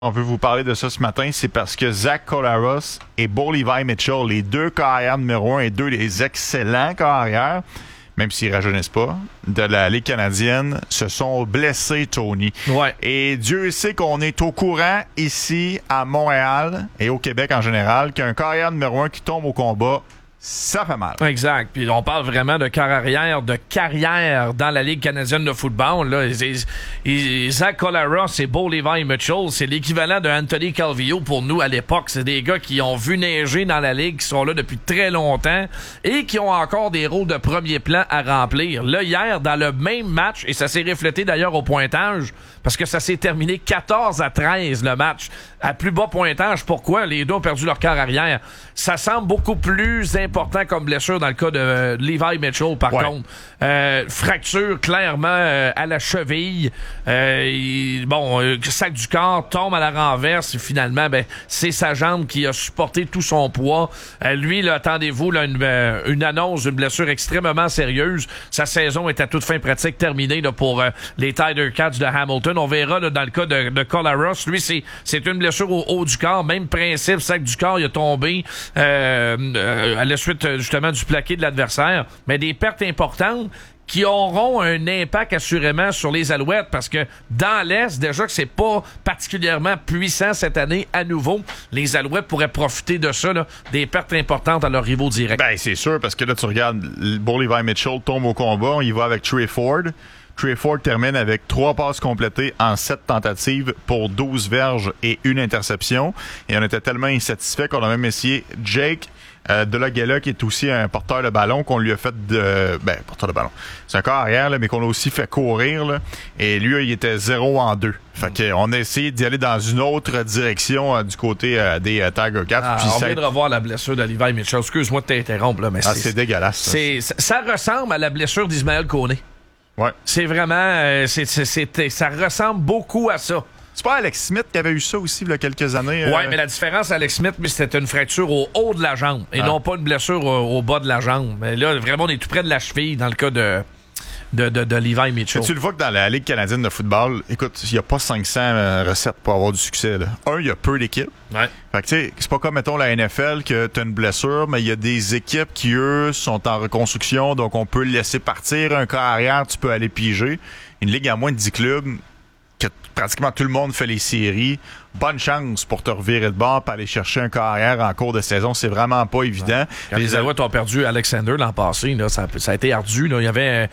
On veut vous parler de ça ce matin, c'est parce que Zach Collaros et Bo Levi Mitchell, les deux carrières numéro 1 et deux des excellents carrières, même s'ils ne rajeunissent pas, de la Ligue canadienne, se sont blessés, Tony. Ouais. Et Dieu sait qu'on est au courant ici à Montréal et au Québec en général qu'un carrière numéro 1 qui tombe au combat, ça fait mal. Exact. Puis on parle vraiment de carrière dans la Ligue canadienne de football. Là. Zach Collaros et Bo Levi Mitchell, c'est l'équivalent de Anthony Calvillo pour nous à l'époque. C'est des gars qui ont vu neiger dans la Ligue, qui sont là depuis très longtemps et qui ont encore des rôles de premier plan à remplir. Là, hier, dans le même match, et ça s'est reflété d'ailleurs au pointage, parce que ça s'est terminé 14-13 le match. À plus bas pointage, pourquoi? Les deux ont perdu leur carrière. Ça semble beaucoup plus important comme blessure dans le cas de Levi Mitchell, par contre. Fracture clairement à la cheville. Sac du corps, tombe à la renverse. Et finalement, c'est sa jambe qui a supporté tout son poids. Lui, là, attendez-vous là, une annonce d'une blessure extrêmement sérieuse. Sa saison est à toute fin pratique terminée là, pour les Tiger Cats de Hamilton. On verra là, dans le cas de Collaros. Lui, c'est une blessure au haut du corps. Même principe, sac du corps, il a tombé à la suite justement du plaqué de l'adversaire. Mais des pertes importantes qui auront un impact assurément sur les Alouettes parce que dans l'Est, déjà que c'est pas particulièrement puissant cette année à nouveau, les Alouettes pourraient profiter de ça, là, des pertes importantes à leurs rivaux directs. Ben, c'est sûr, parce que là, tu regardes, Bo Levi Mitchell tombe au combat, on y va avec Trey Ford. Trey Ford termine avec 3 passes complétées en 7 tentatives pour 12 verges et 1 interception. Et on était tellement insatisfait qu'on a même essayé Jake Delagela, qui est aussi un porteur de ballon, qu'on lui a fait porteur de ballon. C'est un carrière, là, mais qu'on a aussi fait courir, là. Et lui, il était 0 en 2. Fait qu'on a essayé d'y aller dans une autre direction du côté des Tiger Cats. On vient de revoir la blessure de Levi Mitchell. Excuse-moi de t'interrompre, là, mais c'est dégueulasse. Ça ressemble à la blessure d'Ismaël Koné. Ouais. C'est vraiment... ça ressemble beaucoup à ça. C'est pas Alex Smith qui avait eu ça aussi il y a quelques années? Oui, mais la différence, Alex Smith, c'était une fracture au haut de la jambe et non pas une blessure au bas de la jambe. Mais là, vraiment, on est tout près de la cheville dans le cas de Levi Mitchell. Tu le vois que dans la Ligue canadienne de football, écoute, il n'y a pas 500 recettes pour avoir du succès. Là. Il y a peu d'équipes. Ouais. Fait que tu sais, c'est pas comme, mettons, la NFL que tu as une blessure, mais il y a des équipes qui, eux, sont en reconstruction, donc on peut le laisser partir. Un carrière, tu peux aller piger. Une ligue à moins de 10 clubs, que pratiquement tout le monde fait les séries. Bonne chance pour te revirer de bord et aller chercher un carrière en cours de saison. C'est vraiment pas évident. Quand les Alouettes ont perdu Alexander l'an passé, là, ça a été ardu. Là. Il y avait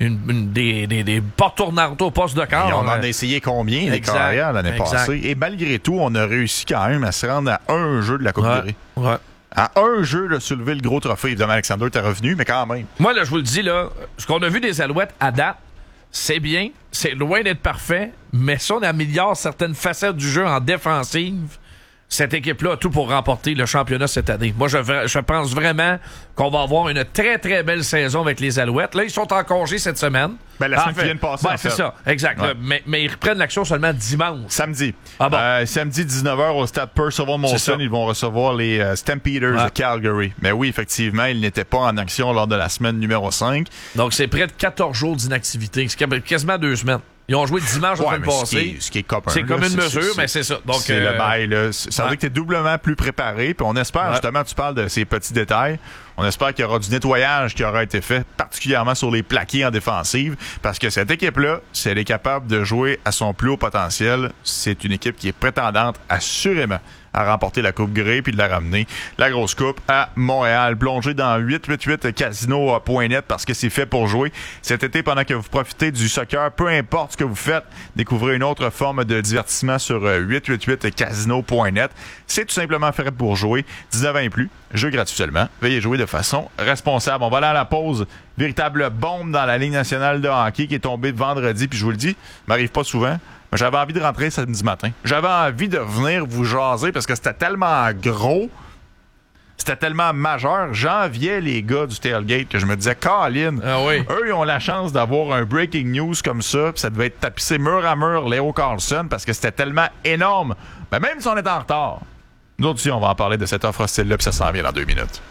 des portes tournantes au poste de quart. Et on en a essayé combien, les carrières, l'année passée? Et malgré tout, on a réussi quand même à se rendre à un jeu de la Coupe Grey. Ouais. À un jeu de soulever le gros trophée. Évidemment, Alexander était revenu, mais quand même. Moi, là, je vous le dis, là, ce qu'on a vu des Alouettes à date, c'est bien, c'est loin d'être parfait, mais si on améliore certaines facettes du jeu en défensive, cette équipe-là a tout pour remporter le championnat cette année. Moi, je pense vraiment qu'on va avoir une très, très belle saison avec les Alouettes. Là, ils sont en congé cette semaine. La semaine qui vient de passer, c'est ça, exact. Ouais. Là, mais ils reprennent l'action seulement dimanche. Samedi. Ah bon? Samedi 19h au stade Percival Molson, ils vont recevoir les Stampeders de Calgary. Mais oui, effectivement, ils n'étaient pas en action lors de la semaine numéro 5. Donc, c'est près de 14 jours d'inactivité. C'est quasiment 2 semaines. Ils ont joué dimanche la semaine passée. Ce qui est copain. C'est comme une mesure, mais c'est ça. Donc, c'est le bail. Là. Ça veut dire que tu es doublement plus préparé. Puis on espère, justement, tu parles de ces petits détails. On espère qu'il y aura du nettoyage qui aura été fait, particulièrement sur les plaqués en défensive. Parce que cette équipe-là, si elle est capable de jouer à son plus haut potentiel, c'est une équipe qui est prétendante assurément à remporter la Coupe Grey puis de la ramener, la grosse coupe, à Montréal. Plongez dans 888casino.net parce que c'est fait pour jouer. Cet été, pendant que vous profitez du soccer, peu importe ce que vous faites, découvrez une autre forme de divertissement sur 888casino.net. C'est tout simplement fait pour jouer. 19 ans et plus, jeu gratuit seulement. Veuillez jouer de façon responsable. On va aller à la pause. Véritable bombe dans la Ligue nationale de hockey qui est tombée vendredi. Puis je vous le dis, m'arrive pas souvent. Mais j'avais envie de rentrer samedi matin. J'avais envie de venir vous jaser parce que c'était tellement gros, c'était tellement majeur. J'enviais les gars du tailgate que je me disais, Colin, eux, ils ont la chance d'avoir un breaking news comme ça. Puis ça devait être tapissé mur à mur, Léo Carlson, parce que c'était tellement énorme. Mais même si on est en retard, nous aussi, on va en parler de cette offre hostile-là, puis ça s'en vient dans 2 minutes.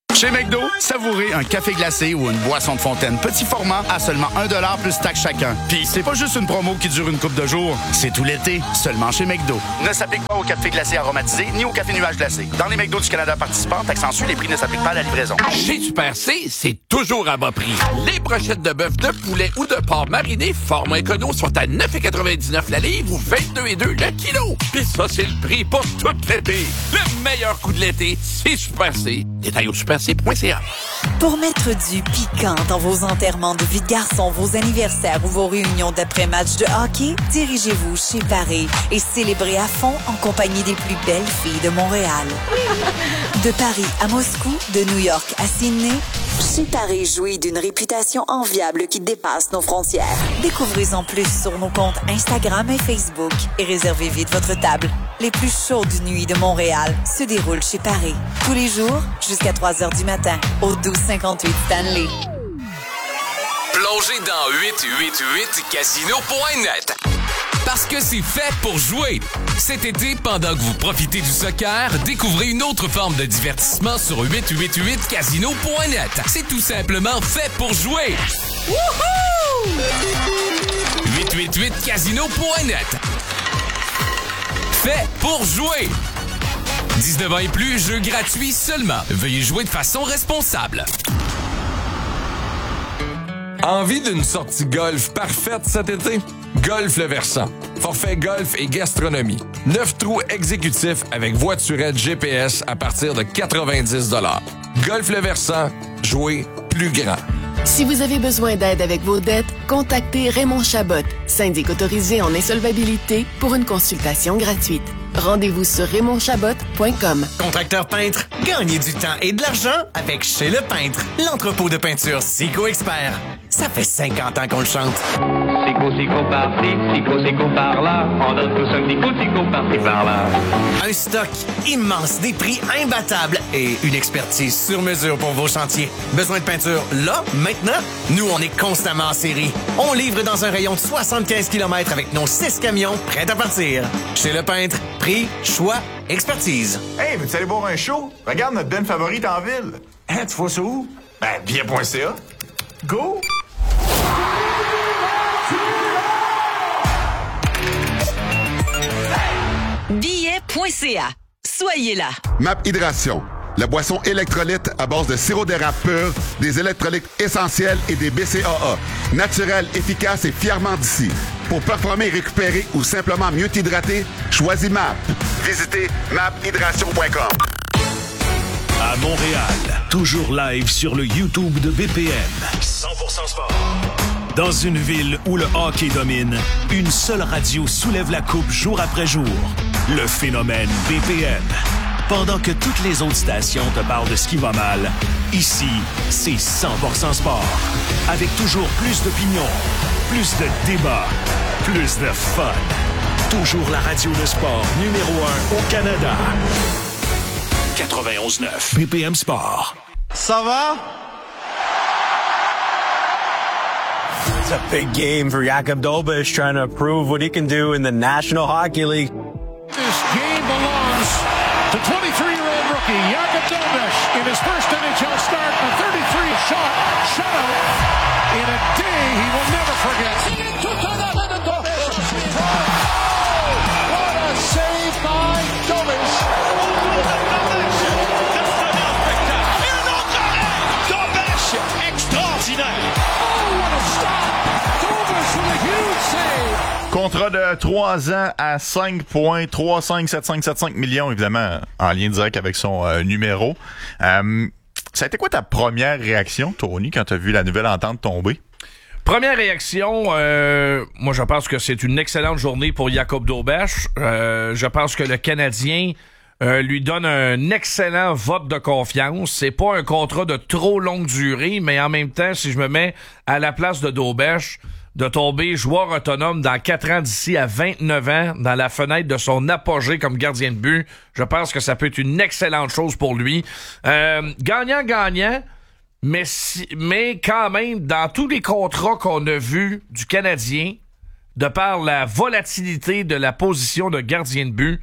Chez McDo, savourez un café glacé ou une boisson de fontaine petit format à seulement 1$ plus taxe chacun. Puis c'est pas juste une promo qui dure une couple de jours, c'est tout l'été, seulement chez McDo. Ne s'applique pas au café glacé aromatisé ni au café nuage glacé. Dans les McDo du Canada participants, taxe en les prix ne s'appliquent pas à la livraison. Chez Super C, c'est toujours à bas prix. Les brochettes de bœuf, de poulet ou de porc mariné format écono sont à 9,99 la livre ou 22,2 le kilo. Puis ça, c'est le prix pour tout l'été. Le meilleur coup de l'été, c'est Super C. Détail au superc.ca. Pour mettre du piquant dans vos enterrements de vie de garçon, vos anniversaires ou vos réunions d'après-match de hockey, dirigez-vous chez Paris et célébrez à fond en compagnie des plus belles filles de Montréal. De Paris à Moscou, de New York à Sydney, chez Paris jouit d'une réputation enviable qui dépasse nos frontières. Découvrez-en plus sur nos comptes Instagram et Facebook et réservez vite votre table. Les plus chaudes nuits de Montréal se déroulent chez Paris. Tous les jours, jusqu'à 3h du matin, au 1258 Stanley. Plongez dans 888casino.net. Parce que c'est fait pour jouer. Cet été, pendant que vous profitez du soccer, découvrez une autre forme de divertissement sur 888casino.net. C'est tout simplement fait pour jouer. Wouhou! 888casino.net. Fait pour jouer. 19 ans et plus, jeu gratuit seulement. Veuillez jouer de façon responsable. Envie d'une sortie golf parfaite cet été? Golf Le Versant. Forfait golf et gastronomie. 9 trous exécutifs avec voiturette GPS à partir de 90 $. Golf Le Versant. Jouer plus grand. Si vous avez besoin d'aide avec vos dettes, contactez Raymond Chabot, syndic autorisé en insolvabilité, pour une consultation gratuite. Rendez-vous sur RaymondChabot.com. Contracteur peintre, gagnez du temps et de l'argent avec Chez Le Peintre, l'entrepôt de peinture Sico Expert. Ça fait 50 ans qu'on le chante. Sico par-ci, Sico par-là, on donne tous un petit coup de Sico par-ci par-là. Un stock immense, des prix imbattables et une expertise sur mesure pour vos chantiers. Besoin de peinture là, maintenant? Nous, on est constamment en série. On livre dans un rayon de 75 km avec nos 6 camions prêts à partir. Chez Le Peintre, prix, choix, expertise. Hey, veux-tu aller boire un show? Regarde notre den favorite en ville. Hein, tu vois ça où? Ben, bien.ca. Go! Billet.ca. Soyez là. MAP Hydration. La boisson électrolyte à base de sirop d'érable pur, des électrolytes essentiels et des BCAA. Naturel, efficace et fièrement d'ici. Pour performer, récupérer ou simplement mieux t'hydrater, choisis MAP. Visitez maphydration.com. À Montréal, toujours live sur le YouTube de BPM. 100% sport. Dans une ville où le hockey domine, une seule radio soulève la coupe jour après jour. Le phénomène BPM. Pendant que toutes les autres stations te parlent de ce qui va mal, ici, c'est 100% sport. Avec toujours plus d'opinions, plus de débats, plus de fun. Toujours la radio de sport numéro 1 au Canada. 91.9 BPM Sport. Ça va? It's a big game for Jakub Dobeš trying to prove what he can do in the National Hockey League. This game belongs to 23-year-old rookie Jakub Dobeš in his first NHL start, a 33-shot shutout in a day he will never forget. What a save by Dobeš! Dobeš extraordinaire! Oh, what a stop! Dobeš with a huge save! Contrat de 3 ans à 5,357575 millions, évidemment, en lien direct avec son numéro. Ça a été quoi ta première réaction, Tony, quand tu as vu la nouvelle entente tomber? Première réaction, moi je pense que c'est une excellente journée pour Jakub Dobeš. Je pense que le Canadien lui donne un excellent vote de confiance. C'est pas un contrat de trop longue durée, mais en même temps, si je me mets à la place de Dobeš, de tomber joueur autonome dans 4 ans d'ici à 29 ans, dans la fenêtre de son apogée comme gardien de but, je pense que ça peut être une excellente chose pour lui. Gagnant-gagnant, mais quand même, dans tous les contrats qu'on a vus du Canadien, de par la volatilité de la position de gardien de but,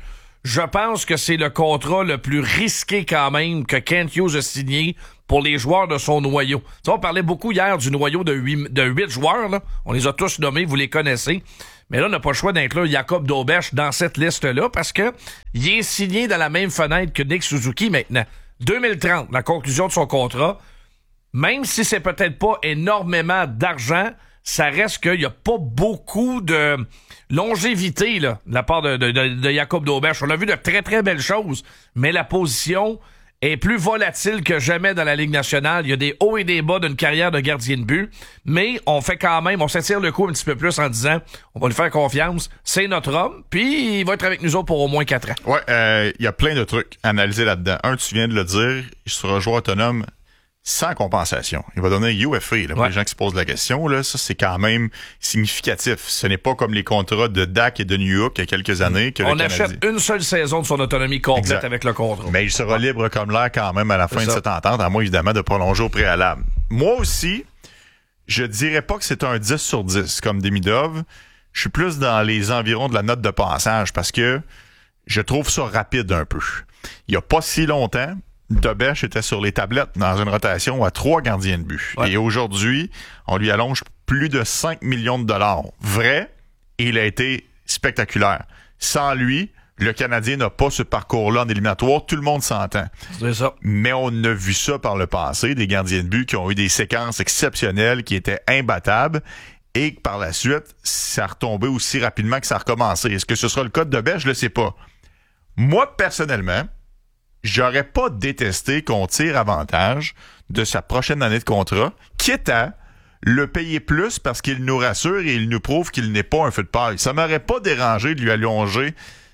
je pense que c'est le contrat le plus risqué quand même que Kent Hughes a signé pour les joueurs de son noyau. Tu sais, on parlait beaucoup hier du noyau de 8 joueurs. Là. On les a tous nommés, vous les connaissez. Mais là, on n'a pas le choix d'inclure Jacob Dobeš dans cette liste-là parce que il est signé dans la même fenêtre que Nick Suzuki maintenant. 2030, la conclusion de son contrat. Même si c'est peut-être pas énormément d'argent, ça reste qu'il n'y a pas beaucoup de longévité là, de la part de Jacob Dobeš. On a vu de très, très belles choses, mais la position est plus volatile que jamais dans la Ligue nationale. Il y a des hauts et des bas d'une carrière de gardien de but, mais on fait quand même, on s'attire le coup un petit peu plus en disant, on va lui faire confiance, c'est notre homme, puis il va être avec nous autres pour au moins 4 ans. Ouais, il y a plein de trucs à analyser là-dedans. Un, tu viens de le dire, il sera un joueur autonome sans compensation. Il va donner UFA, là, pour les gens qui se posent la question. Là, ça, c'est quand même significatif. Ce n'est pas comme les contrats de Dak et de New York il y a quelques années. Que on achète une seule saison de son autonomie complète avec le contrat. Mais il sera libre comme l'air quand même à la fin de cette entente, à moins évidemment de prolonger au préalable. Moi aussi, je dirais pas que c'est un 10 sur 10 comme Demidov. Je suis plus dans les environs de la note de passage parce que je trouve ça rapide un peu. Il y a pas si longtemps, Dobeš était sur les tablettes dans une rotation à 3 gardiens de but. Ouais. Et aujourd'hui, on lui allonge plus de 5 millions de dollars. Vrai, il a été spectaculaire. Sans lui, le Canadien n'a pas ce parcours-là en éliminatoire. Tout le monde s'entend. C'est ça. Mais on a vu ça par le passé, des gardiens de but qui ont eu des séquences exceptionnelles, qui étaient imbattables. Et que par la suite, ça a retombé aussi rapidement que ça a recommencé. Est-ce que ce sera le cas de Dobeš? Je le sais pas. Moi, personnellement, j'aurais pas détesté qu'on tire avantage de sa prochaine année de contrat, quitte à le payer plus parce qu'il nous rassure et il nous prouve qu'il n'est pas un feu de paille. Ça m'aurait pas dérangé de lui allonger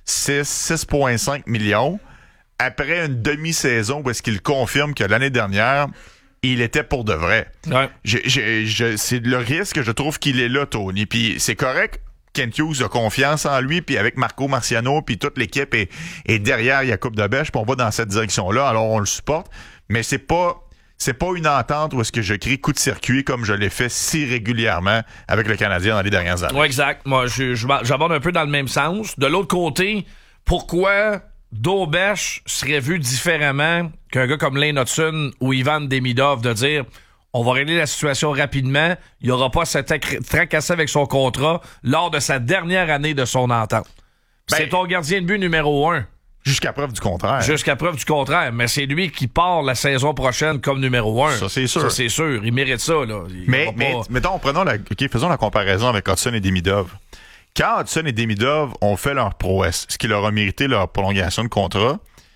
6,5 millions après une demi-saison où est-ce qu'il confirme que l'année dernière, il était pour de vrai. Ouais. C'est le risque, je trouve qu'il est là, Tony. Puis c'est correct. Kent Hughes a confiance en lui, puis avec Marco Marciano, puis toute l'équipe est derrière Jacob Dobeš, puis on va dans cette direction-là, alors on le supporte. Mais c'est pas une entente où est-ce que je crie coup de circuit comme je l'ai fait si régulièrement avec le Canadien dans les dernières années. Oui, exact. Moi, j'aborde un peu dans le même sens. De l'autre côté, pourquoi Dobeš serait vu différemment qu'un gars comme Lane Hutson ou Ivan Demidov de dire on va régler la situation rapidement, il n'y aura pas à se tracasser avec son contrat lors de sa dernière année de son entente. C'est ton gardien de but numéro 1. Jusqu'à preuve du contraire. Jusqu'à preuve du contraire, mais c'est lui qui part la saison prochaine comme numéro 1. Ça, c'est sûr. Ça, c'est sûr. Il mérite ça, là. Mais mettons, faisons la comparaison avec Hutson et Demidov. Quand Hutson et Demidov ont fait leur prouesse, ce qui leur a mérité leur prolongation de contrat,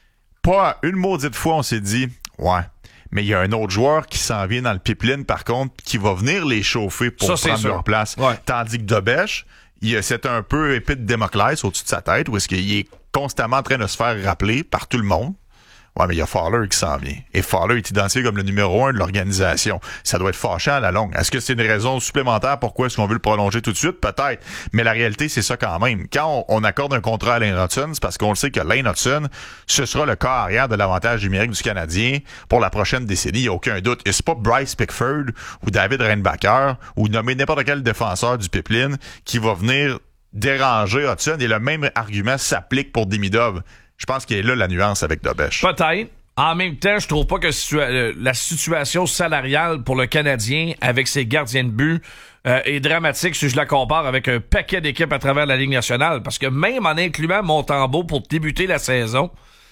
pas une maudite fois on s'est dit, ouais, mais il y a un autre joueur qui s'en vient dans le pipeline, par contre, qui va venir les chauffer pour prendre leur place. Ouais. Tandis que Dobeš, c'est un peu épée de Damoclès au-dessus de sa tête, où est-ce qu'il est constamment en train de se faire rappeler par tout le monde. Ouais, mais il y a Fowler qui s'en vient. Et Fowler est identifié comme le numéro 1 de l'organisation. Ça doit être fâchant à la longue. Est-ce que c'est une raison supplémentaire pourquoi est-ce qu'on veut le prolonger tout de suite? Peut-être. Mais la réalité, c'est ça quand même. Quand on accorde un contrat à Lane Hutson, c'est parce qu'on le sait que Lane Hutson, ce sera le quart arrière de l'avantage numérique du Canadien pour la prochaine décennie. Il n'y a aucun doute. Et c'est pas Bryce Pickford ou David Reinbacher ou nommer n'importe quel défenseur du pipeline qui va venir déranger Hutson. Et le même argument s'applique pour Demidov. Je pense qu'il y a là la nuance avec Dobeš. Peut-être. En même temps, je trouve pas que la situation salariale pour le Canadien avec ses gardiens de but est dramatique si je la compare avec un paquet d'équipes à travers la Ligue nationale. Parce que même en incluant Montembeault pour débuter la saison,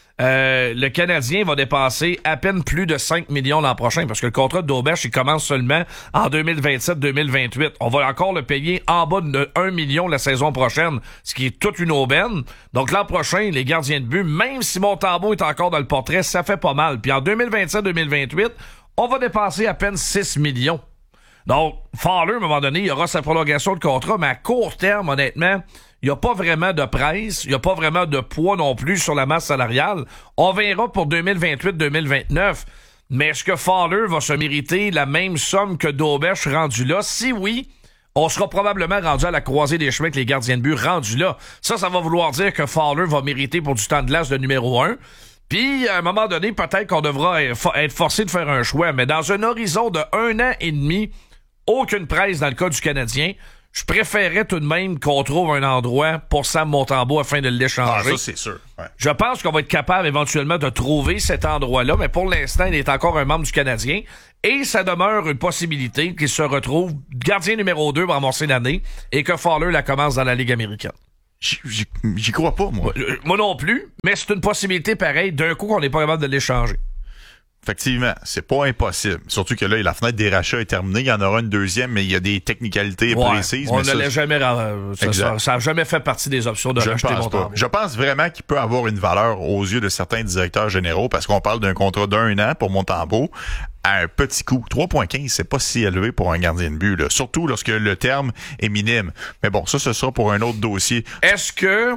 le Canadien va dépenser à peine plus de 5 millions l'an prochain parce que le contrat de Dobeš, il commence seulement en 2027-2028. On va encore le payer en bas de 1 million la saison prochaine, ce qui est toute une aubaine. Donc l'an prochain, les gardiens de but, même si Montembeault est encore dans le portrait, ça fait pas mal. Puis en 2027-2028, on va dépenser à peine 6 millions. Donc, Fowler, à un moment donné, il y aura sa prolongation de contrat, mais à court terme, honnêtement, il n'y a pas vraiment de presse, il n'y a pas vraiment de poids non plus sur la masse salariale. On verra pour 2028-2029. Mais est-ce que Fowler va se mériter la même somme que Dobeš rendu là? Si oui, on sera probablement rendu à la croisée des chemins avec les gardiens de but rendus là. Ça va vouloir dire que Fowler va mériter pour du temps de glace de numéro 1. Puis, à un moment donné, peut-être qu'on devra être forcé de faire un choix. Mais dans un horizon de 1 an et demi, aucune presse dans le cas du Canadien, je préférerais tout de même qu'on trouve un endroit pour Sam Montembeault afin de l'échanger. Ça, c'est sûr. Ouais. Je pense qu'on va être capable éventuellement de trouver cet endroit-là, mais pour l'instant, il est encore un membre du Canadien. Et ça demeure une possibilité qu'il se retrouve gardien numéro 2 pour amorcer l'année et que Fowler la commence dans la Ligue américaine. J'y crois pas, moi. Moi non plus, mais c'est une possibilité pareille d'un coup qu'on n'est pas capable de l'échanger. Effectivement, c'est pas impossible. Surtout que là, la fenêtre des rachats est terminée. Il y en aura une deuxième, mais il y a des technicalités précises. On mais ne l'a jamais... Ça n'a jamais fait partie des options de racheter Montembeault. Je pense vraiment qu'il peut avoir une valeur aux yeux de certains directeurs généraux parce qu'on parle d'un contrat d'1 an pour Montembeault à un petit coût. 3,15, c'est pas si élevé pour un gardien de but, là. Surtout lorsque le terme est minime. Mais bon, ça, ce sera pour un autre dossier. Est-ce que...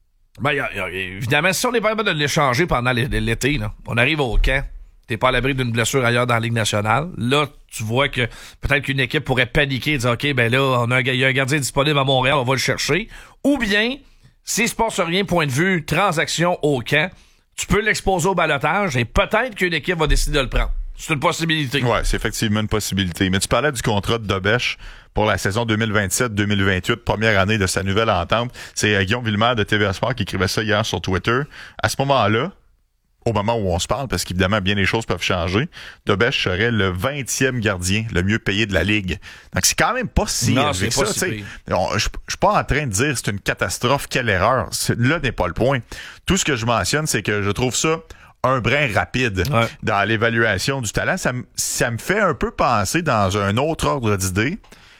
évidemment, si on n'est pas capable de l'échanger pendant l'été, là, on arrive au camp. T'es pas à l'abri d'une blessure ailleurs dans la Ligue nationale. Là, tu vois que peut-être qu'une équipe pourrait paniquer et dire, OK, ben là, il y a un gardien disponible à Montréal, on va le chercher. Ou bien, s'il se passe rien, point de vue, transaction au camp, tu peux l'exposer au ballottage et peut-être qu'une équipe va décider de le prendre. C'est une possibilité. Ouais, c'est effectivement une possibilité. Mais tu parlais du contrat de Dobèche pour la saison 2027-2028, première année de sa nouvelle entente. C'est Guillaume Villemaire de TVA Sport qui écrivait ça hier sur Twitter. À ce moment-là, au moment où on se parle, parce qu'évidemment, bien les choses peuvent changer, Dobèche serait le 20e gardien le mieux payé de la Ligue. Donc, c'est quand même pas si élevé que ça. Je suis pas en train de dire c'est une catastrophe, quelle erreur. Là n'est pas le point. Tout ce que je mentionne, c'est que je trouve ça un brin rapide dans l'évaluation du talent. Ça me fait un peu penser dans un autre ordre d'idée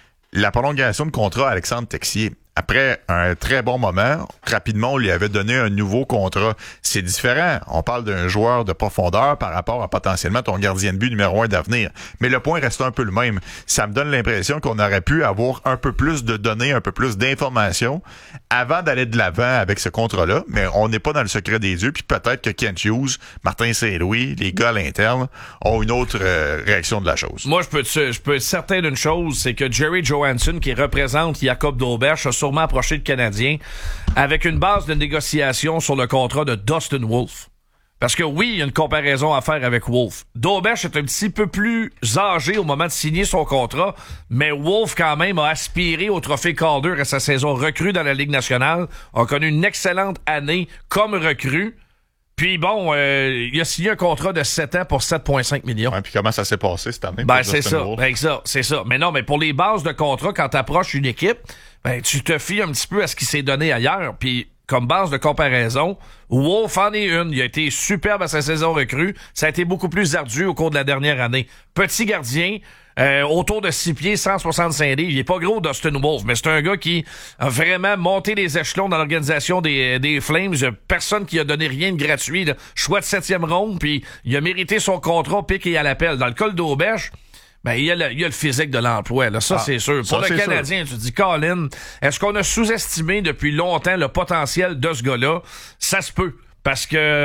la prolongation de contrat à Alexandre Texier. Après un très bon moment, rapidement, on lui avait donné un nouveau contrat. C'est différent. On parle d'un joueur de profondeur par rapport à potentiellement ton gardien de but numéro 1 d'avenir. Mais le point reste un peu le même. Ça me donne l'impression qu'on aurait pu avoir un peu plus de données, un peu plus d'informations avant d'aller de l'avant avec ce contrat-là. Mais on n'est pas dans le secret des dieux. Puis peut-être que Kent Hughes, Martin Saint-Louis, les gars à l'interne ont une autre réaction de la chose. Moi, je peux être certain d'une chose, c'est que Jerry Johansson, qui représente Jacob Dobèche, a sûrement approché le Canadien avec une base de négociation sur le contrat de Dustin Wolf. Parce que oui, il y a une comparaison à faire avec Wolf. Dobèche est un petit peu plus âgé au moment de signer son contrat, mais Wolf quand même a aspiré au trophée Calder à sa saison recrue dans la Ligue nationale, a connu une excellente année comme recrue. Puis bon, il a signé un contrat de 7 ans pour 7,5 millions. Ouais, puis comment ça s'est passé cette année? Ben, c'est ça. C'est ça. Mais non, mais pour les bases de contrat, quand t'approches une équipe, ben, tu te fies un petit peu à ce qui s'est donné ailleurs. Puis, comme base de comparaison, Wolf en est une. Il a été superbe à sa saison recrue. Ça a été beaucoup plus ardu au cours de la dernière année. Petit gardien, autour de 6 pieds, 165 livres. Il est pas gros, Dustin Wolf, mais c'est un gars qui a vraiment monté les échelons dans l'organisation des Flames. Il y a personne qui a donné rien de gratuit. Là. Choix de 7e ronde, puis il a mérité son contrat, pique et à l'appel. Dans le cas d'Aubèche, ben, il y a le physique de l'emploi, là. Ça, c'est sûr. Pour le Canadien, tu te dis, Colin, est-ce qu'on a sous-estimé depuis longtemps le potentiel de ce gars-là? Ça se peut. Parce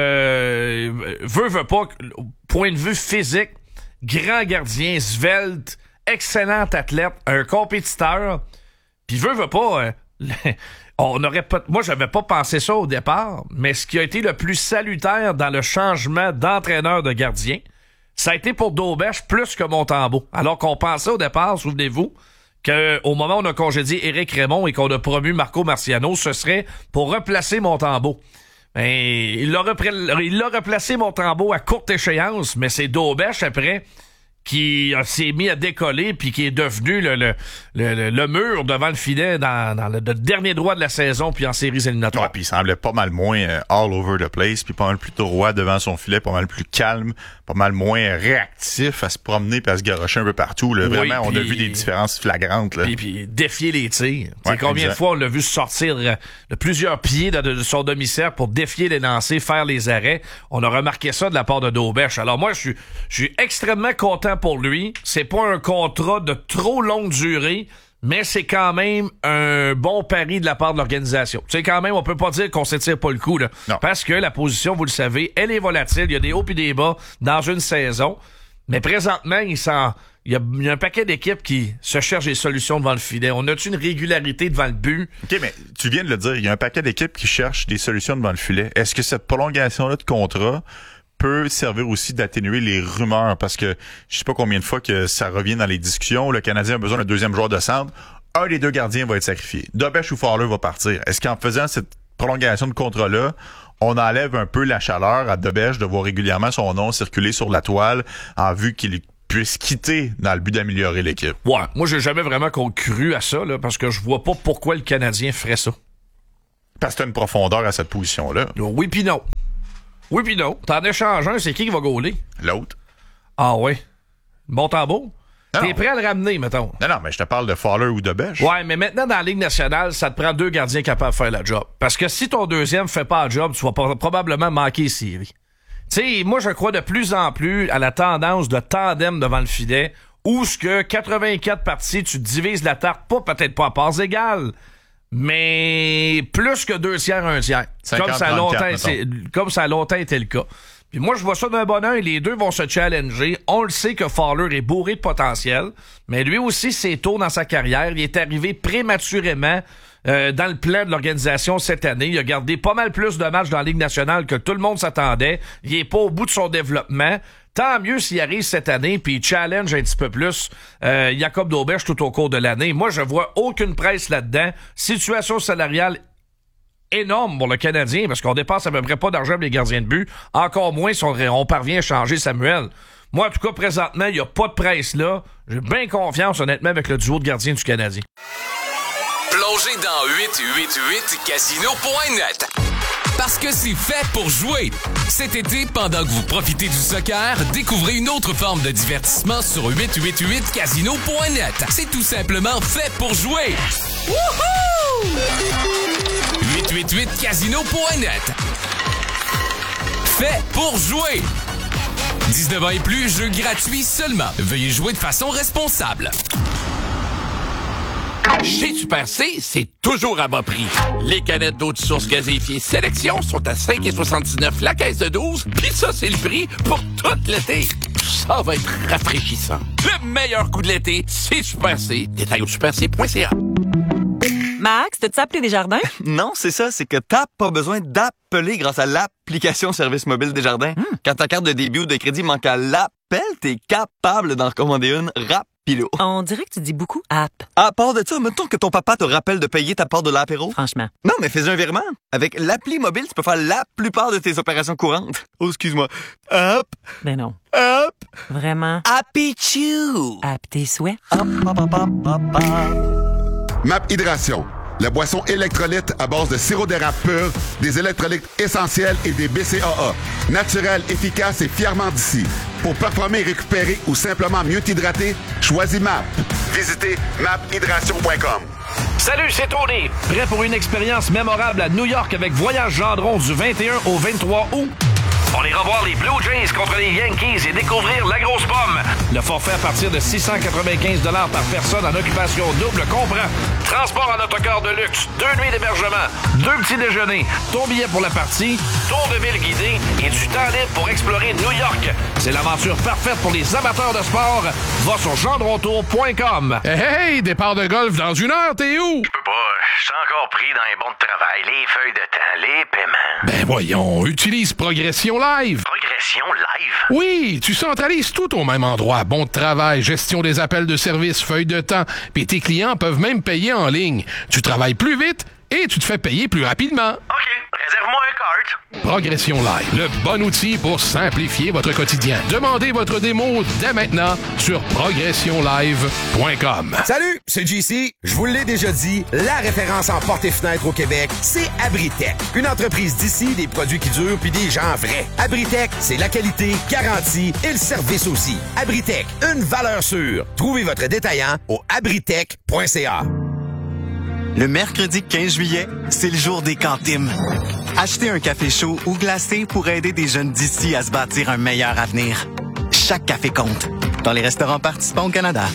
que, veut pas, point de vue physique, grand gardien, svelte, excellent athlète, un compétiteur, puis veut pas, on aurait pas, moi, j'avais pas pensé ça au départ, mais ce qui a été le plus salutaire dans le changement d'entraîneur de gardien, ça a été pour Dobèche plus que Montembeault. Alors qu'on pensait au départ, souvenez-vous, qu'au moment où on a congédié Éric Raymond et qu'on a promu Marco Marciano, ce serait pour replacer Montembeault. Ben, il l'a replacé Montembeault à courte échéance, mais c'est Dobèche après qui s'est mis à décoller puis qui est devenu le mur devant le filet dans le dernier droit de la saison puis en séries éliminatoires. Ouais, puis il semblait pas mal moins all over the place puis pas mal plus droit devant son filet, pas mal plus calme, pas mal moins réactif à se promener puis à se garrocher un peu partout. Là. Vraiment, on a vu des différences flagrantes. Là. Puis défier les tirs. Ouais, combien de fois on l'a vu sortir de plusieurs pieds de son demi-cercle pour défier les lancers, faire les arrêts. On a remarqué ça de la part de Dobèche. Alors moi, je suis extrêmement content pour lui. C'est pas un contrat de trop longue durée, mais c'est quand même un bon pari de la part de l'organisation. Tu sais, quand même, on peut pas dire qu'on s'étire pas le coup, là. Non. Parce que la position, vous le savez, elle est volatile. Il y a des hauts et des bas dans une saison. Mais présentement, il y a un paquet d'équipes qui se cherchent des solutions devant le filet. On a-tu une régularité devant le but? OK, mais tu viens de le dire, il y a un paquet d'équipes qui cherchent des solutions devant le filet. Est-ce que cette prolongation-là de contrat peut servir aussi d'atténuer les rumeurs? Parce que je sais pas combien de fois que ça revient dans les discussions. Le Canadien a besoin d'un deuxième joueur de centre. un des deux gardiens va être sacrifié. Dobeš ou Fowler va partir. Est-ce qu'en faisant cette prolongation de contrat-là, on enlève un peu la chaleur à Dobeš de voir régulièrement son nom circuler sur la toile en vue qu'il puisse quitter dans le but d'améliorer l'équipe? Ouais, moi j'ai jamais vraiment cru à ça, là, parce que je vois pas pourquoi le Canadien ferait ça. Parce que t'as une profondeur à cette position-là. Oui pis non. Oui pis non. T'en échanges un, c'est qui va gauler? L'autre. Ah ouais. Bon tambour? T'es Non. prêt à le ramener, mettons? Non, mais je te parle de Fowler ou Dobeš. Ouais, mais maintenant, dans la Ligue nationale, ça te prend 2 gardiens capables de faire la job. Parce que si ton deuxième fait pas la job, tu vas probablement manquer les séries. Tu sais, moi, je crois de plus en plus à la tendance de tandem devant le filet, où ce que 84 parties, tu divises la tarte, peut-être pas à parts égales, mais plus que 2 tiers, 1 tiers. 50, Comme ça a longtemps été le cas. Puis moi, je vois ça d'un bon œil. Les deux vont se challenger. On le sait que Fowler est bourré de potentiel, mais lui aussi, c'est tôt dans sa carrière. Il est arrivé prématurément dans le plan de l'organisation cette année. Il a gardé pas mal plus de matchs dans la Ligue nationale que tout le monde s'attendait. Il est pas au bout de son développement. Tant mieux s'il arrive cette année, puis il challenge un petit peu plus Jacob Dobeš tout au cours de l'année. Moi, je vois aucune presse là-dedans. Situation salariale énorme pour le Canadien, parce qu'on dépasse à peu près pas d'argent pour les gardiens de but. Encore moins si on parvient à changer Samuel. Moi, en tout cas, présentement, il n'y a pas de presse là. J'ai bien confiance, honnêtement, avec le duo de gardiens du Canadien. Plongez dans 888casino.net. Parce que c'est fait pour jouer. Cet été, pendant que vous profitez du soccer, découvrez une autre forme de divertissement sur 888casino.net. C'est tout simplement fait pour jouer. Wouhou! 888casino.net. Fait pour jouer. 19 ans et plus, jeu gratuit seulement. Veuillez jouer de façon responsable. Chez Super C, c'est toujours à bas prix. Les canettes d'eau de source gazéifiée Sélection sont à 5,79 la caisse de 12, puis ça, c'est le prix pour tout l'été. Ça va être rafraîchissant. Le meilleur coup de l'été, c'est Super C. Détail au superc.ca. Max, t'as-tu appelé Desjardins? Non, c'est ça, c'est que t'as pas besoin d'appeler grâce à l'application Service mobile Desjardins. Quand ta carte de débit ou de crédit manque à l'appel, t'es capable d'en recommander une rapide. On dirait que tu dis beaucoup app. À part de ça, mettons que ton papa te rappelle de payer ta part de l'apéro. Franchement. Non, mais fais un virement. Avec l'appli mobile, tu peux faire la plupart de tes opérations courantes. Oh, excuse-moi. App. Ben non. App. Vraiment. Appichou. App tes souhaits. MAP Hydration, la boisson électrolyte à base de sirop d'érable pur, des électrolytes essentiels et des BCAA. Naturel, efficace et fièrement d'ici. Pour performer, récupérer ou simplement mieux t'hydrater, choisis MAP. Visitez maphydration.com. Salut, c'est Tony. Prêt pour une expérience mémorable à New York avec Voyage Gendron du 21 au 23 août? On ira voir les Blue Jays contre les Yankees et découvrir la grosse pomme. Le forfait à partir de 695 $ par personne en occupation double comprend transport en autocar de luxe, 2 nuits d'hébergement, 2 petits déjeuners, ton billet pour la partie, tour de ville guidé et du temps libre pour explorer New York. C'est l'aventure parfaite pour les amateurs de sport. Va sur gendrontour.com. Hey, départ de golf dans 1 heure, t'es où? Je peux pas, je suis encore pris dans les bons de travail, les feuilles de temps, les paiements. Ben voyons, utilise Progression Live. Progression Live? Oui, tu centralises tout au même endroit. Bon de travail, gestion des appels de service, feuilles de temps, puis tes clients peuvent même payer en ligne. Tu travailles plus vite et tu te fais payer plus rapidement. OK, réserve-moi un cart. Progression Live, le bon outil pour simplifier votre quotidien. Demandez votre démo dès maintenant sur progressionlive.com. Salut, c'est JC. Je vous l'ai déjà dit, la référence en portes et fenêtres au Québec, c'est Abritech. Une entreprise d'ici, des produits qui durent puis des gens vrais. Abritech, c'est la qualité, garantie et le service aussi. Abritech, une valeur sûre. Trouvez votre détaillant au abritech.ca. Le mercredi 15 juillet, c'est le jour des cantines. Achetez un café chaud ou glacé pour aider des jeunes d'ici à se bâtir un meilleur avenir. Chaque café compte. Dans les restaurants participants au Canada.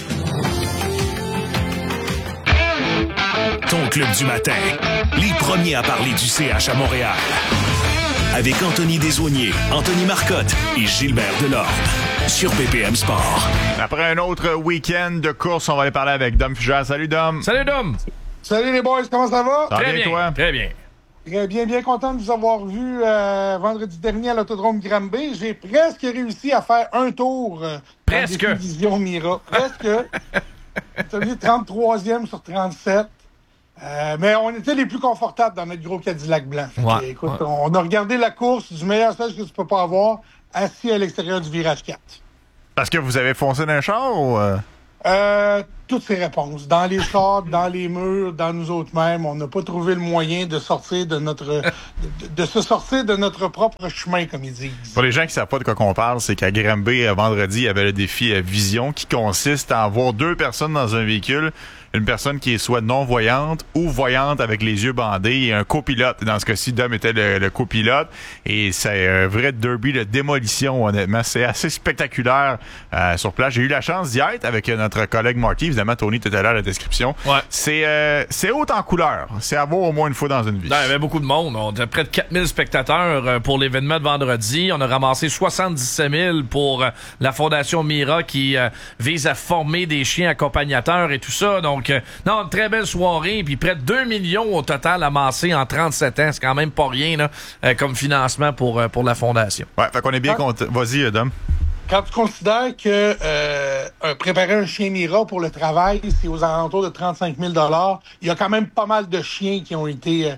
Ton club du matin. Les premiers à parler du CH à Montréal. Avec Anthony Desaulniers, Anthony Marcotte et Gilbert Delorme. Sur BPM Sport. Après un autre week-end de course, on va aller parler avec Dom Fugère. Salut Dom. Salut Dom. Salut les boys, comment ça va? Très bien, toi? Très bien. Bien content de vous avoir vu vendredi dernier à l'Autodrome Granby. J'ai presque réussi à faire un tour presque. dans des Vision Mira. Presque. On a terminé 33e sur 37. Mais on était les plus confortables dans notre gros Cadillac blanc. Ouais, écoute, on a regardé la course du meilleur stage que tu peux pas avoir, assis à l'extérieur du virage 4. Parce que vous avez foncé dans un char ou... Toutes ces réponses. Dans les chars, dans les murs, dans nous autres mêmes, on n'a pas trouvé le moyen de sortir de notre de se sortir de notre propre chemin, comme ils disent. Pour les gens qui savent pas de quoi qu'on parle, c'est qu'à Granby, vendredi, il y avait le défi Vision qui consiste à avoir 2 personnes dans un véhicule. Une personne qui est soit non-voyante ou voyante avec les yeux bandés et un copilote. Dans ce cas-ci, Dom était le copilote. Et c'est un vrai derby de démolition, honnêtement. C'est assez spectaculaire sur place. J'ai eu la chance d'y être avec notre collègue Marty. Évidemment, Tony, tout à l'heure, la description. Ouais. C'est haut en couleur. C'est à voir au moins une fois dans une vie. Il y avait beaucoup de monde. On était près de 4000 spectateurs pour l'événement de vendredi. On a ramassé 77 000 pour la Fondation Mira qui vise à former des chiens accompagnateurs et tout ça. Donc, non, une très belle soirée, puis près de 2 millions au total amassés en 37 ans. C'est quand même pas rien là, comme financement pour la Fondation. Ouais, fait qu'on est bien content. Vas-y, Dom. Quand tu considères que préparer un chien Mira pour le travail, c'est aux alentours de 35 000 $, il y a quand même pas mal de chiens qui ont été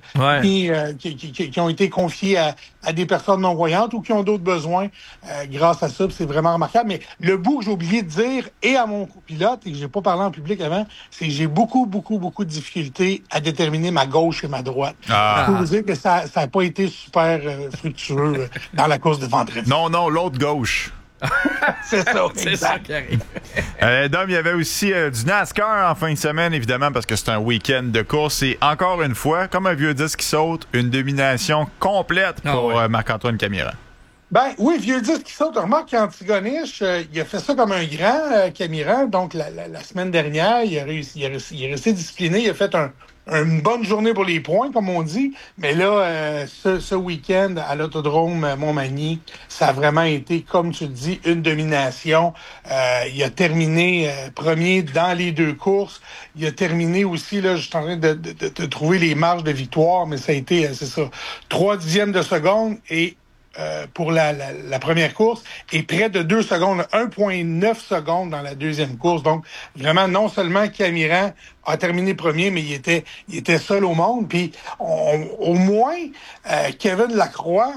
qui ont été confiés à des personnes non-voyantes ou qui ont d'autres besoins grâce à ça. C'est vraiment remarquable. Mais le bout que j'ai oublié de dire, et à mon copilote, et que j'ai pas parlé en public avant, c'est que j'ai beaucoup de difficultés à déterminer ma gauche et ma droite. Je peux vous dire que ça n'a pas été super fructueux dans la course de vendredi. Non, l'autre gauche. C'est ça, c'est ça qui arrive. Dom, il y avait aussi du NASCAR en fin de semaine, évidemment, parce que c'est un week-end de course. Et encore une fois, comme un vieux disque qui saute, une domination complète pour Marc-Antoine Camiran. Ben oui, vieux disque qui saute. Remarque qu'Antigonish, il a fait ça comme un grand Camiran. Donc, la semaine dernière, il est resté discipliné. Il a fait une bonne journée pour les points, comme on dit. Mais là, ce week-end, à l'Autodrome Montmagny, ça a vraiment été, comme tu le dis, une domination. Il a terminé premier dans les 2 courses. Il a terminé aussi, là, je suis en train de trouver les marges de victoire, mais ça a été, c'est ça, 3 dixièmes de seconde et pour la première course et près de 2 secondes, 1,9 secondes dans la deuxième course. Donc, vraiment, non seulement Camiran a terminé premier, mais il était seul au monde. Puis, au moins, Kevin Lacroix,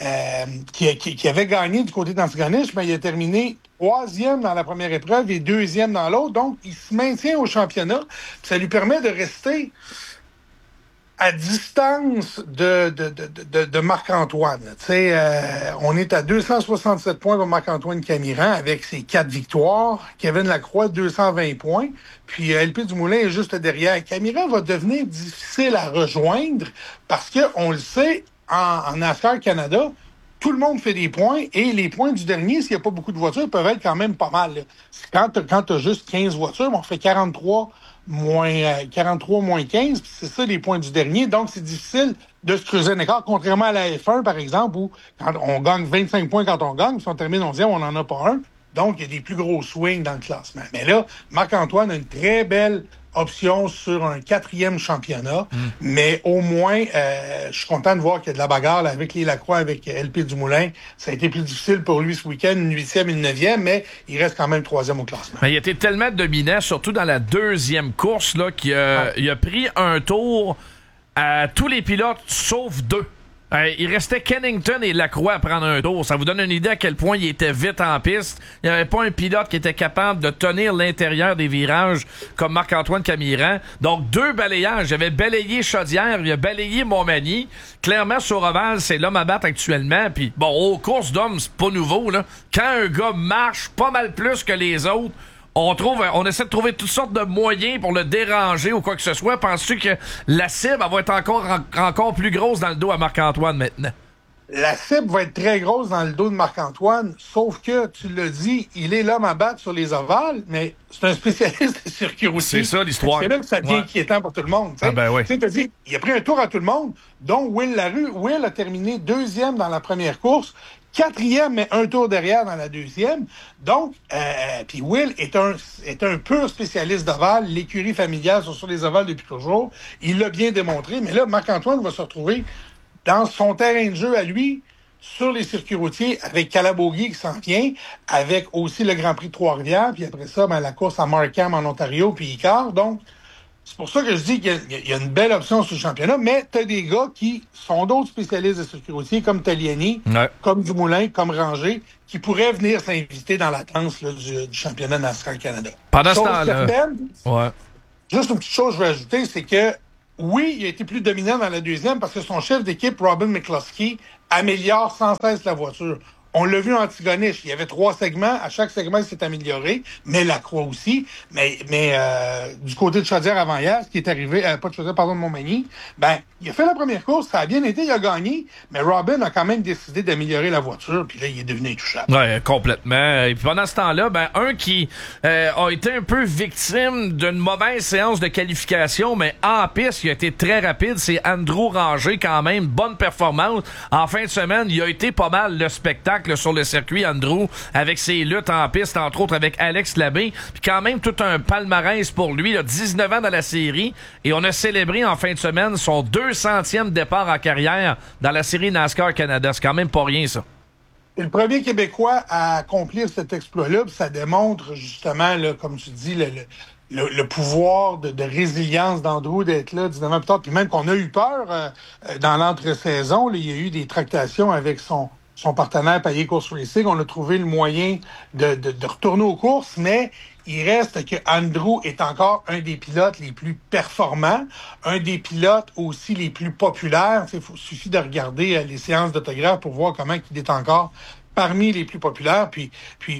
qui avait gagné du côté d'Antigonish, mais il a terminé 3e dans la première épreuve et 2e dans l'autre. Donc, il se maintient au championnat. Ça lui permet de rester à distance de Marc-Antoine. Tu sais, on est à 267 points pour Marc-Antoine Camiran avec ses 4 victoires. Kevin Lacroix, 220 points. Puis LP Dumoulin est juste derrière. Camiran va devenir difficile à rejoindre parce que on le sait, en NASCAR Canada, tout le monde fait des points et les points du dernier, s'il n'y a pas beaucoup de voitures, peuvent être quand même pas mal. Là. Quand tu as juste 15 voitures, on fait 43 moins 15, puis c'est ça les points du dernier. Donc, c'est difficile de se creuser un écart, contrairement à la F1, par exemple, où quand on gagne 25 points quand on gagne, si on termine 11e, on n'en a pas un. Donc, il y a des plus gros swings dans le classement. Mais là, Marc-Antoine a une très belle option sur un 4e championnat. Mais au moins, je suis content de voir qu'il y a de la bagarre là, avec les Lacroix, avec LP Dumoulin. Ça a été plus difficile pour lui ce week-end, une 8e, une 9e, mais il reste quand même 3e au classement. Mais il a été tellement dominant, surtout dans la 2e course, là, qu'il il a pris un tour à tous les pilotes, sauf 2. Il restait Kennington et Lacroix à prendre un tour. Ça vous donne une idée à quel point il était vite en piste. Il n'y avait pas un pilote qui était capable de tenir l'intérieur des virages comme Marc-Antoine Camiran. Donc, 2 balayages. Il avait balayé Chaudière, il a balayé Montmagny. Clairement, sur Oval, c'est l'homme à battre actuellement. Puis, bon, aux courses d'hommes, c'est pas nouveau, là. Quand un gars marche pas mal plus que les autres, on essaie de trouver toutes sortes de moyens pour le déranger ou quoi que ce soit. Penses-tu que la cible va être encore plus grosse dans le dos à Marc-Antoine maintenant? La cible va être très grosse dans le dos de Marc-Antoine, sauf que, tu l'as dit, il est l'homme à battre sur les ovales, mais c'est un spécialiste des circuits routiers. C'est ça, l'histoire. C'est là que ça devient inquiétant pour tout le monde. T'sais. Ah ben oui. Tu sais, dit, il a pris un tour à tout le monde, dont Will Larue. Will a terminé 2e dans la première course, 4e, mais un tour derrière dans la 2e. Donc, puis Will est un pur spécialiste d'ovales. L'écurie familiale sont sur les ovales depuis toujours. Il l'a bien démontré. Mais là, Marc-Antoine va se retrouver dans son terrain de jeu à lui, sur les circuits routiers avec Calabogie qui s'en vient, avec aussi le Grand Prix de Trois-Rivières, puis après ça, la course à Markham en Ontario, puis Icar. Donc, c'est pour ça que je dis qu'il y a une belle option sur le championnat, mais tu as des gars qui sont d'autres spécialistes des circuits routiers, comme Taliani, comme Dumoulin, comme Ranger, qui pourraient venir s'inviter dans la danse là, du championnat NASCAR Canada. Pendant ce temps-là... Juste une petite chose que je vais ajouter, c'est que oui, il a été plus dominant dans la deuxième parce que son chef d'équipe, Robin McCluskey, améliore sans cesse la voiture. On l'a vu en Antigonish. Il y avait 3 segments. À chaque segment, il s'est amélioré. Mais la Croix aussi. Mais du côté de Chaudière avant hier, ce qui est arrivé, pas de Chaudière, pardon, de Montmagny, il a fait la première course. Ça a bien été. Il a gagné. Mais Robin a quand même décidé d'améliorer la voiture. Puis là, il est devenu intouchable. Ouais, complètement. Et puis pendant ce temps-là, un qui a été un peu victime d'une mauvaise séance de qualification, mais en piste, il a été très rapide. C'est Andrew Ranger, quand même. Bonne performance. En fin de semaine, il a été pas mal le spectacle sur le circuit, Andrew, avec ses luttes en piste, entre autres avec Alex Labbé, puis quand même tout un palmarès pour lui, là, 19 ans dans la série, et on a célébré en fin de semaine son 200e départ en carrière dans la série NASCAR Canada. C'est quand même pas rien, ça. Et le premier Québécois à accomplir cet exploit-là, ça démontre justement, là, comme tu dis, le pouvoir de résilience d'Andrew d'être là 19 ans plus tard, puis même qu'on a eu peur dans l'entre-saison, là, il y a eu des tractations avec son partenaire Payet Course Racing. On a trouvé le moyen de retourner aux courses, mais il reste que Andrew est encore un des pilotes les plus performants, un des pilotes aussi les plus populaires. Il suffit de regarder les séances d'autographes pour voir comment il est encore parmi les plus populaires. Puis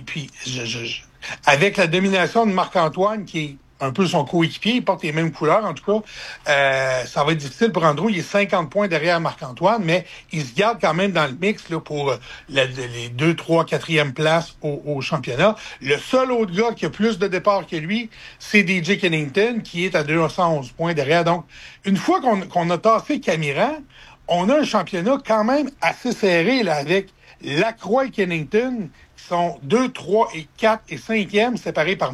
avec la domination de Marc-Antoine, qui est un peu son coéquipier, il porte les mêmes couleurs, en tout cas. Ça va être difficile pour Andrew. Il est 50 points derrière Marc-Antoine, mais il se garde quand même dans le mix là, pour les 2, 3, 4e places au championnat. Le seul autre gars qui a plus de départs que lui, c'est DJ Kennington, qui est à 211 points derrière. Donc, une fois qu'on a tassé Camiran, on a un championnat quand même assez serré là, avec Lacroix et Kennington, qui sont 2, 3 et 4 et 5e, séparés par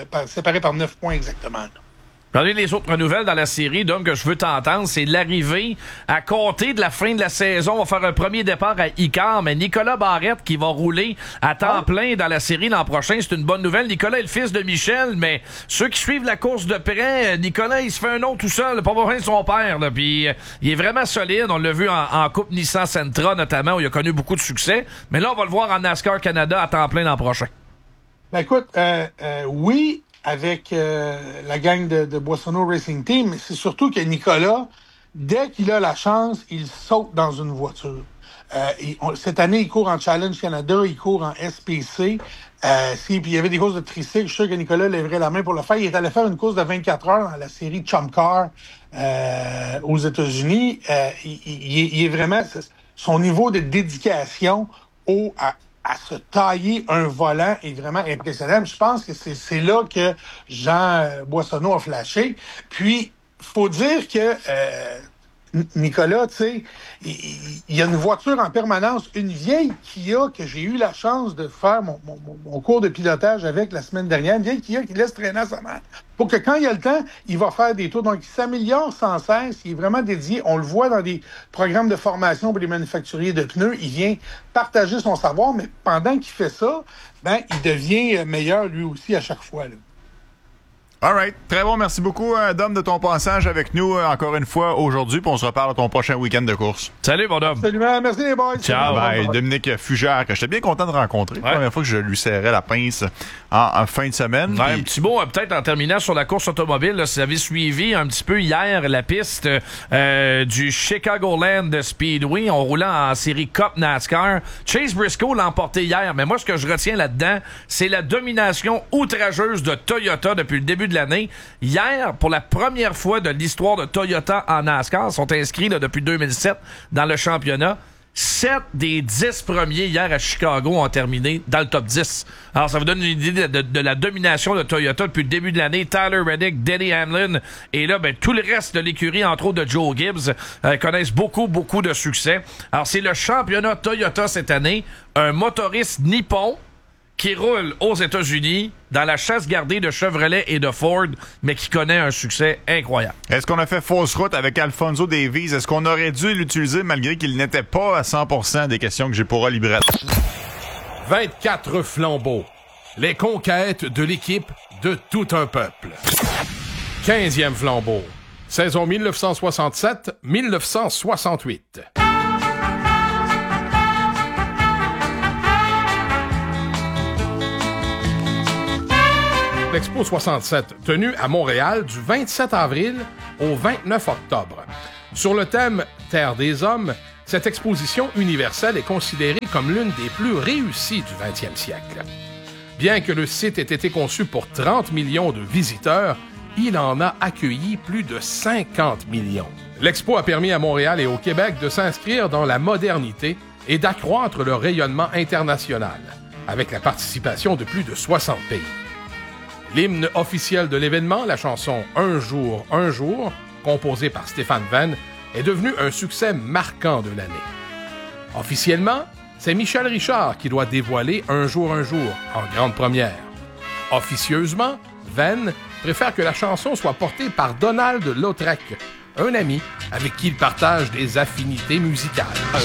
9 points exactement. Parmi les autres nouvelles dans la série, donc, que je veux t'entendre, c'est l'arrivée à compter de la fin de la saison. On va faire un premier départ à Icar, mais Nicolas Barrette qui va rouler à temps plein dans la série l'an prochain. C'est une bonne nouvelle. Nicolas est le fils de Michel, mais ceux qui suivent la course de près, Nicolas, il se fait un nom tout seul, pas besoin de son père, là. Puis il est vraiment solide. On l'a vu en Coupe Nissan Sentra, notamment, où il a connu beaucoup de succès. Mais là, on va le voir en NASCAR Canada à temps plein l'an prochain. Ben écoute, oui, avec la gang de Boissonneau Racing Team, mais c'est surtout que Nicolas, dès qu'il a la chance, il saute dans une voiture. Cette année, il court en Challenge Canada, il court en SPC. Puis il y avait des courses de tricycle, je suis sûr que Nicolas lèverait la main pour le faire. Il est allé faire une course de 24 heures dans la série Chump Car aux États-Unis. Il est vraiment... Son niveau de dédication à se tailler un volant est vraiment impressionnant. Je pense que c'est là que Jean Boissonneau a flashé. Puis, faut dire que Nicolas, tu sais, il y a une voiture en permanence, une vieille Kia que j'ai eu la chance de faire mon cours de pilotage avec la semaine dernière, une vieille Kia qui laisse traîner à sa mère. Pour que quand il a le temps, il va faire des tours. Donc, il s'améliore sans cesse. Il est vraiment dédié. On le voit dans des programmes de formation pour les manufacturiers de pneus. Il vient partager son savoir, mais pendant qu'il fait ça, il devient meilleur lui aussi à chaque fois, là. All right. Très bon. Merci beaucoup, Dom, de ton passage avec nous encore une fois aujourd'hui. Puis on se reparle à ton prochain week-end de course. Salut, mon Dom. Absolument. Merci, les boys. Ciao. Bye. Dominique Fugère, que j'étais bien content de rencontrer. La première fois que je lui serrais la pince en fin de semaine. Ouais, un petit mot, peut-être en terminant sur la course automobile. Là, si vous avez suivi un petit peu hier la piste du Chicagoland Speedway. On roulait en série Cup NASCAR. Chase Briscoe l'a emporté hier. Mais moi, ce que je retiens là-dedans, c'est la domination outrageuse de Toyota depuis le début de l'année. Hier, pour la première fois de l'histoire de Toyota en NASCAR, sont inscrits là, depuis 2007 dans le championnat. 7 des 10 premiers hier à Chicago ont terminé dans le top 10. Alors, ça vous donne une idée de la domination de Toyota depuis le début de l'année. Tyler Reddick, Denny Hamlin, et là, tout le reste de l'écurie, entre autres de Joe Gibbs, connaissent beaucoup de succès. Alors, c'est le championnat Toyota cette année. Un motoriste nippon qui roule aux États-Unis dans la chasse gardée de Chevrolet et de Ford, mais qui connaît un succès incroyable. Est-ce qu'on a fait fausse route avec Alfonso Davies? Est-ce qu'on aurait dû l'utiliser malgré qu'il n'était pas à 100% des questions que j'ai pour Librette? 24 flambeaux. Les conquêtes de l'équipe de tout un peuple. 15e flambeau. Saison 1967-1968. L'Expo 67, tenue à Montréal du 27 avril au 29 octobre. Sur le thème « Terre des hommes », cette exposition universelle est considérée comme l'une des plus réussies du 20e siècle. Bien que le site ait été conçu pour 30 millions de visiteurs, il en a accueilli plus de 50 millions. L'Expo a permis à Montréal et au Québec de s'inscrire dans la modernité et d'accroître leur rayonnement international, avec la participation de plus de 60 pays. L'hymne officiel de l'événement, la chanson « Un jour, composée par Stéphane Venn, est devenu un succès marquant de l'année. Officiellement, c'est Michel Richard qui doit dévoiler Un jour, en grande première. Officieusement, Venn préfère que la chanson soit portée par Donald Lautrec, un ami avec qui il partage des affinités musicales.